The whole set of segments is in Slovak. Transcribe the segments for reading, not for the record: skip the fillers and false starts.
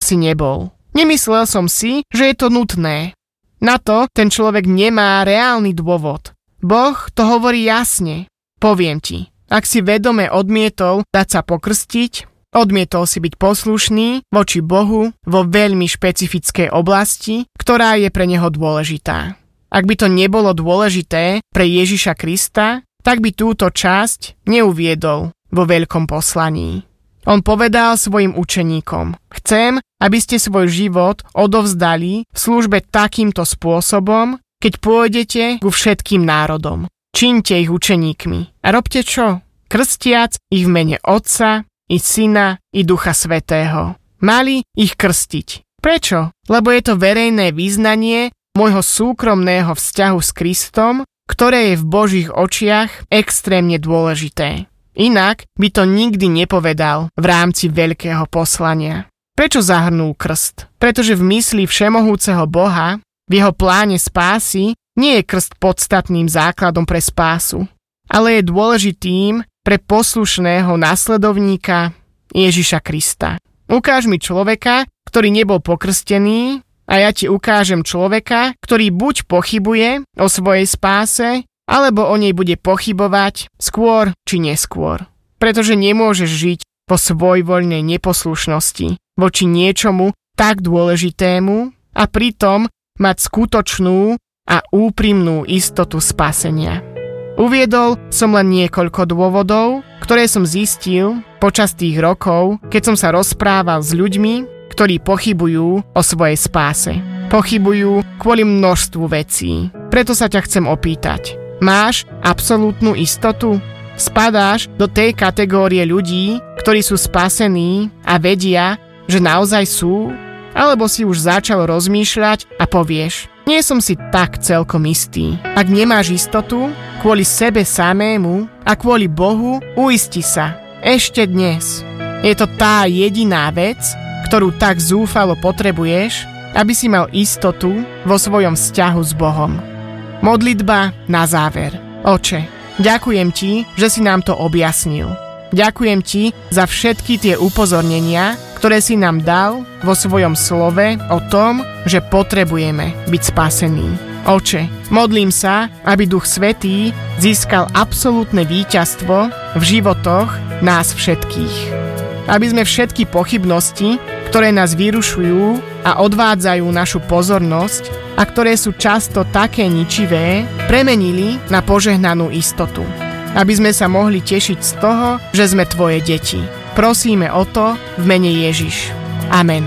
asi nebol. Nemyslel som si, že je to nutné. Na to ten človek nemá reálny dôvod. Boh to hovorí jasne. Poviem ti, ak si vedome odmietol dať sa pokrstiť, odmietol si byť poslušný voči Bohu vo veľmi špecifickej oblasti, ktorá je pre neho dôležitá. Ak by to nebolo dôležité pre Ježiša Krista, tak by túto časť neuviedol vo veľkom poslaní. On povedal svojim učeníkom: chcem, aby ste svoj život odovzdali v službe takýmto spôsobom, keď pôjdete ku všetkým národom. Čiňte ich učeníkmi. A robte čo? Krstiac ich v mene Otca, i Syna, i Ducha Svätého. Mali ich krstiť. Prečo? Lebo je to verejné vyznanie môjho súkromného vzťahu s Kristom, ktoré je v Božích očiach extrémne dôležité. Inak by to nikdy nepovedal v rámci veľkého poslania. Prečo zahrnul krst? Pretože v mysli všemohúceho Boha, v jeho pláne spásy, nie je krst podstatným základom pre spásu, ale je dôležitým pre poslušného nasledovníka Ježiša Krista. Ukáž mi človeka, ktorý nebol pokrstený, a ja ti ukážem človeka, ktorý buď pochybuje o svojej spáse, alebo o nej bude pochybovať skôr či neskôr. Pretože nemôžeš žiť po svojvoľnej neposlušnosti voči niečomu tak dôležitému a pritom mať skutočnú a úprimnú istotu spasenia. Uviedol som len niekoľko dôvodov, ktoré som zistil počas tých rokov, keď som sa rozprával s ľuďmi, ktorí pochybujú o svojej spáse. Pochybujú kvôli množstvu vecí. Preto sa ťa chcem opýtať. Máš absolútnu istotu? Spadáš do tej kategórie ľudí, ktorí sú spasení a vedia, že naozaj sú? Alebo si už začal rozmýšľať a povieš: nie som si tak celkom istý. Ak nemáš istotu, kvôli sebe samému a kvôli Bohu, uisti sa. Ešte dnes. Je to tá jediná vec, ktorú tak zúfalo potrebuješ, aby si mal istotu vo svojom vzťahu s Bohom. Modlitba na záver. Oče, ďakujem ti, že si nám to objasnil. Ďakujem ti za všetky tie upozornenia, ktoré si nám dal vo svojom slove o tom, že potrebujeme byť spasení. Oče, modlím sa, aby Duch Svätý získal absolútne víťazstvo v životoch nás všetkých. Aby sme všetky pochybnosti, ktoré nás vyrušujú a odvádzajú našu pozornosť a ktoré sú často také ničivé, premenili na požehnanú istotu. Aby sme sa mohli tešiť z toho, že sme tvoje deti. Prosíme o to v mene Ježiš. Amen.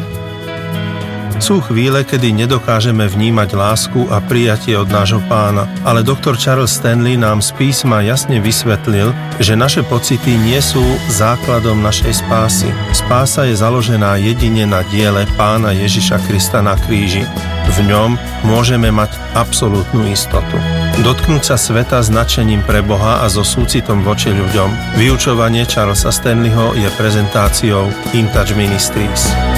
Sú chvíle, kedy nedokážeme vnímať lásku a prijatie od nášho Pána, ale doktor Charles Stanley nám z písma jasne vysvetlil, že naše pocity nie sú základom našej spásy. Spása je založená jedine na diele Pána Ježiša Krista na kríži. V ňom môžeme mať absolútnu istotu. Dotknúť sa sveta s nadšením pre Boha a so súcitom voči ľuďom. Vyučovanie Charlesa Stanleyho je prezentáciou InTouch Ministries.